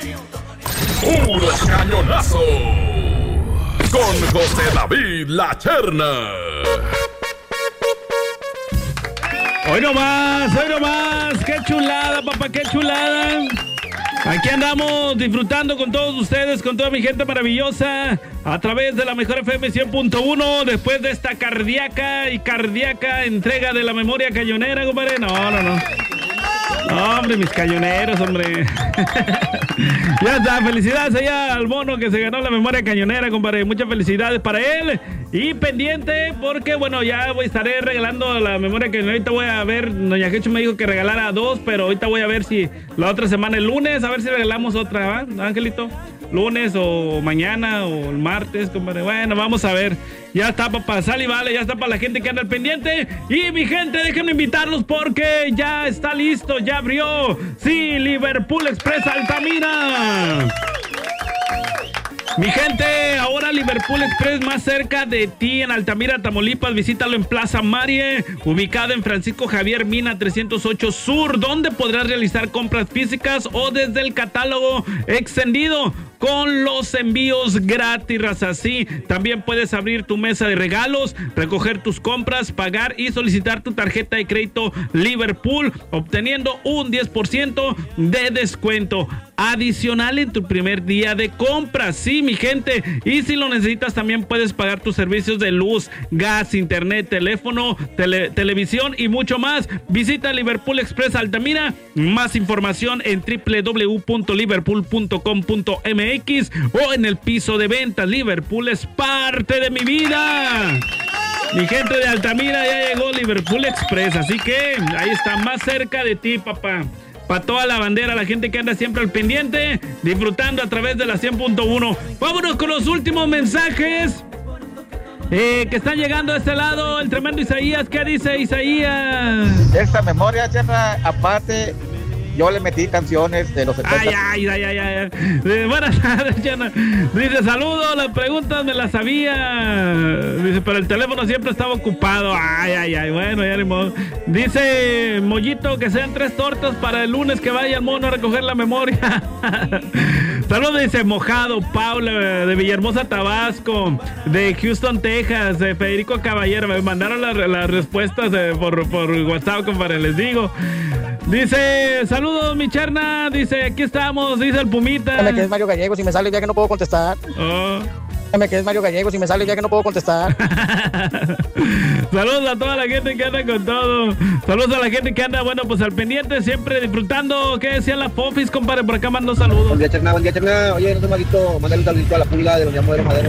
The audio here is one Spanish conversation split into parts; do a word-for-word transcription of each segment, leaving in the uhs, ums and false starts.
¡Puros cañonazos! Con José David La Cherna. Hoy nomás, hoy nomás. ¡Qué chulada, papá, qué chulada! Aquí andamos disfrutando con todos ustedes, con toda mi gente maravillosa, a través de la Mejor F M cien punto uno, después de esta cardíaca y cardíaca entrega de la memoria cañonera, compadre. No, no, no. No, hombre, mis cañoneros, hombre. Ya está, felicidades allá al mono que se ganó la memoria cañonera, compadre. Muchas felicidades para él. Y pendiente, porque bueno, ya voy, estaré regalando la memoria cañonera. Ahorita voy a ver, doña Quecho me dijo que regalara dos, pero ahorita voy a ver si la otra semana, el lunes, a ver si regalamos otra, ¿va, Angelito? Lunes o mañana o el martes, compadre. Bueno, vamos a ver. Ya está, papá, sale y vale, ya está para la gente que anda al pendiente. Y mi gente, déjenme invitarlos porque ya está listo, ya abrió. Sí, Liverpool Express Altamira. Mi gente, ahora Liverpool Express más cerca de ti en Altamira, Tamaulipas. Visítalo en Plaza Marie, ubicada en Francisco Javier Mina trescientos ocho Sur, donde podrás realizar compras físicas o desde el catálogo extendido con los envíos gratis, así. También puedes abrir tu mesa de regalos, recoger tus compras, pagar y solicitar tu tarjeta de crédito Liverpool, obteniendo un diez por ciento de descuento adicional en tu primer día de compras. Sí, mi gente, y si lo necesitas también puedes pagar tus servicios de luz, gas, internet, teléfono, tele, televisión y mucho más. Visita Liverpool Express Altamira. Más información en doble u doble u doble u punto liverpool punto com punto m x o en el piso de ventas. Liverpool es parte de mi vida. Mi gente de Altamira, ya llegó Liverpool Express, así que ahí está, más cerca de ti, papá. Para toda la bandera, la gente que anda siempre al pendiente, disfrutando a través de la cien punto uno. Vámonos con los últimos mensajes eh, que están llegando a este lado. El tremendo Isaías, ¿qué dice Isaías? Esta memoria, Cherna, aparte, yo le metí canciones de los setenta. Ay, ay, ay, ay, ay. Eh, buenas tardes, Cherna. Dice, saludos, las preguntas me las sabía. Dice, pero el teléfono siempre estaba ocupado. Ay, ay, ay, bueno, ya ni modo. Dice, Mollito, que sean tres tortas para el lunes que vaya el mono a recoger la memoria. Saludos, dice Mojado, Paula, de Villahermosa, Tabasco, de Houston, Texas, de Federico Caballero. Me mandaron las, las respuestas eh, por, por WhatsApp, compadre, les digo. Dice, saludos, mi Cherna. Dice, aquí estamos, dice el Pumita. Dime que es Mario Gallegos y me sale ya que no puedo contestar. Oh. Dime que es Mario Gallegos y me sale ya que no puedo contestar. Saludos a toda la gente que anda con todo. Saludos a la gente que anda, bueno, pues al pendiente, siempre disfrutando. ¿Qué decían las Fofis, compadre? Por acá mando saludos. Buen día, Cherna, buen día, Cherna. Oye, no sé, Maguito, mándale un saludito a la pulga de los llamados Madero.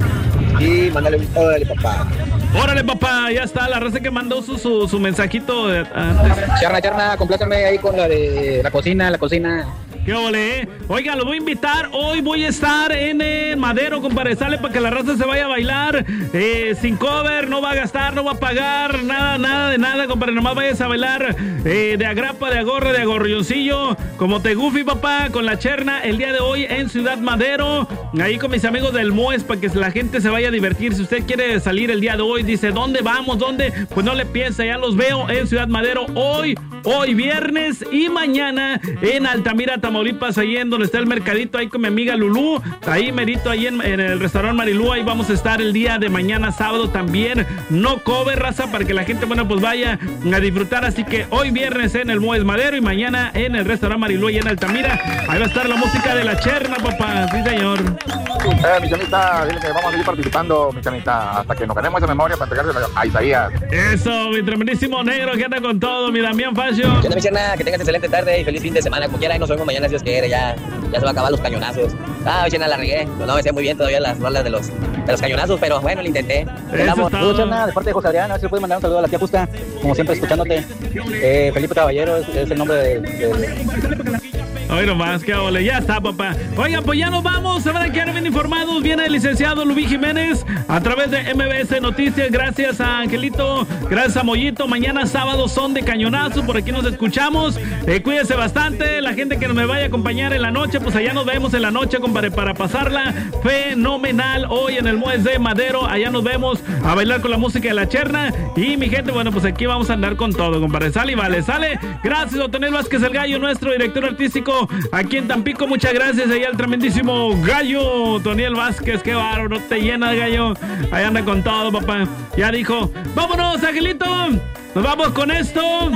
Y mándale un órale, papá. Órale, papá, ya está la raza que mandó su, su, su mensajito de, antes. Charna, charna, compláceme ahí con la de la cocina, la cocina. ¿Qué ole, eh? Oiga, lo voy a invitar. Hoy voy a estar en el Madero, compadre. Sale para que la raza se vaya a bailar. Eh, sin cover, no va a gastar, no va a pagar. Nada, nada de nada, compadre. Nomás vayas a bailar eh, de agrapa, de agorre, de agorrioncillo. Como te gufi, papá, con la Cherna. El día de hoy en Ciudad Madero. Ahí con mis amigos del M O E S para que la gente se vaya a divertir. Si usted quiere salir el día de hoy, dice, ¿dónde vamos? ¿Dónde? Pues no le piensa, ya los veo en Ciudad Madero. Hoy, hoy viernes y mañana en Altamira, Tamaulipas, ahí en donde está el mercadito, ahí con mi amiga Lulú, ahí merito, ahí en, en el restaurante Marilú, ahí vamos a estar el día de mañana, sábado también, no cover, raza, para que la gente, bueno, pues vaya a disfrutar, así que hoy viernes en el M O E S Madero y mañana en el restaurante Marilú, ahí en Altamira, ahí va a estar la música de la Cherna, papá, sí señor. Eh, mi chanita, dile que vamos a seguir participando, mi chanita, hasta que nos ganemos esa memoria para entregarse a Isaías. Eso, mi tremendísimo negro que anda con todo, mi Damián Fashion. ¿Qué onda, mi Cherna? Que tengas excelente tarde y feliz fin de semana, como quiera, y nos vemos mañana si Dios quiere, ya, ya se va a acabar los cañonazos. Ah, Cherna, la regué, no, no me sé muy bien todavía las rolas de los, de los cañonazos, pero bueno, lo intenté. Saludos, Cherna, de parte de José Adrián, a ver si le puedes mandar un saludo a la tía Justa, como siempre escuchándote. Eh, Felipe Caballero es, es el nombre de... de... Hoy nomás, qué ole, ya está, papá. Oigan, pues ya nos vamos, se van a quedar bien informados. Viene el licenciado Luis Jiménez a través de M B S Noticias. Gracias a Angelito, gracias a Mollito. Mañana sábado son de cañonazo, por aquí nos escuchamos. Eh, cuídense bastante, la gente que nos me vaya a acompañar en la noche, pues allá nos vemos en la noche, compadre, para pasarla fenomenal hoy en el M O E S de Madero. Allá nos vemos a bailar con la música de la Cherna. Y mi gente, bueno, pues aquí vamos a andar con todo, compadre. Sale y vale, sale. Gracias a Otonel Vázquez, el gallo, nuestro director artístico. Tampico. Aquí en Tampico, muchas gracias. Allá al tremendísimo Gallo, Toniel Vázquez. Qué bárbaro, no te llenas, Gallo. Ahí anda con todo, papá. Ya dijo, vámonos, Angelito. Nos vamos con esto.